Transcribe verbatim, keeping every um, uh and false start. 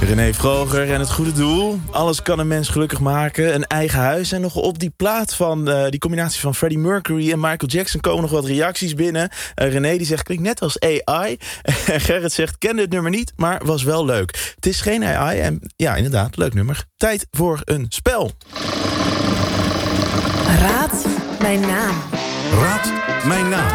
René Vroger en het goede doel. Alles kan een mens gelukkig maken. Een eigen huis. En nog op die plaat van uh, die combinatie van Freddie Mercury en Michael Jackson komen nog wat reacties binnen. Uh, René die zegt, klinkt net als A I. En Gerrit zegt, kende het nummer niet, maar was wel leuk. Het is geen A I en ja, inderdaad, leuk nummer. Tijd voor een spel. Raad mijn naam. Raad mijn naam.